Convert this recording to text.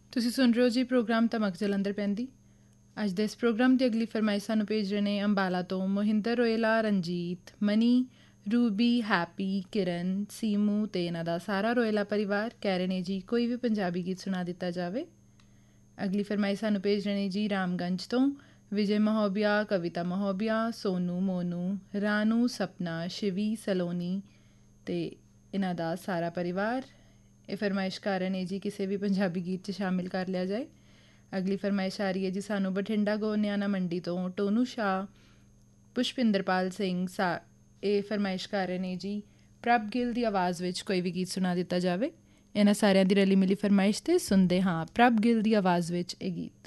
ਤੁਸੀਂ ਸੁਣ ਰਹੇ ਹੋ ਜੀ ਪ੍ਰੋਗਰਾਮ ਧਮਕ ਜਲੰਧਰ ਪੈਂਦੀ। ਅੱਜ ਦੇ ਇਸ ਪ੍ਰੋਗਰਾਮ ਦੀ ਅਗਲੀ ਫਰਮਾਇਸ਼ ਸਾਨੂੰ ਭੇਜ ਰਹੇ ਨੇ ਅੰਬਾਲਾ ਤੋਂ Mohinder ਰੋਏਲਾ, Ranjit, money, Ruby, happy, ਕਿਰਨ, ਸੀਮੂ ਤੇ ਇਹਨਾਂ ਦਾ ਸਾਰਾ ਰੋਏਲਾ ਪਰਿਵਾਰ। ਕਹਿ ਰਹੇ ਨੇ ਜੀ ਕੋਈ ਵੀ ਪੰਜਾਬੀ ਗੀਤ ਸੁਣਾ ਦਿੱਤਾ ਜਾਵੇ। ਅਗਲੀ ਫਰਮਾਇਸ਼ ਸਾਨੂੰ ਭੇਜ ਰਹੇ ਨੇ ਜੀ ਰਾਮਗੰਜ ਤੋਂ ਵਿਜੇ ਮਹੋਬੀਆ, ਕਵਿਤਾ ਮਹੋਬੀਆ, ਸੋਨੂ, ਮੋਨੂ, ਰਾਨੂ, ਸਪਨਾ, ਸ਼ਿਵੀ, ਸਲੋਨੀ ਤੇ ਇਹਨਾਂ ਦਾ ਸਾਰਾ ਪਰਿਵਾਰ। ਇਹ ਫਰਮਾਇਸ਼ ਕਰ ਰਹੇ ਨੇ ਜੀ ਕਿਸੇ ਵੀ ਪੰਜਾਬੀ ਗੀਤ 'ਚ ਸ਼ਾਮਿਲ ਕਰ ਲਿਆ ਜਾਏ। ਅਗਲੀ ਫਰਮਾਇਸ਼ ਆ ਰਹੀ ਹੈ ਜੀ ਸਾਨੂੰ ਬਠਿੰਡਾ ਗੋਨਿਆਣਾ ਮੰਡੀ ਤੋਂ ਟੋਨੂ ਸ਼ਾਹ, ਪੁਸ਼ਪਿੰਦਰਪਾਲ ਸਿੰਘ ਇਹ ਫਰਮਾਇਸ਼ ਕਰ ਰਹੇ ਨੇ ਜੀ ਪ੍ਰਭ ਗਿੱਲ ਦੀ ਆਵਾਜ਼ ਵਿੱਚ ਕੋਈ ਵੀ ਗੀਤ ਸੁਣਾ ਦਿੱਤਾ ਜਾਵੇ। ਇਹਨਾਂ ਸਾਰਿਆਂ ਦੀ ਰਲੀ ਮਿਲੀ ਫਰਮਾਇਸ਼ 'ਤੇ ਸੁਣਦੇ ਹਾਂ ਪ੍ਰਭ ਗਿੱਲ ਦੀ ਆਵਾਜ਼ ਵਿੱਚ ਇਹ ਗੀਤ।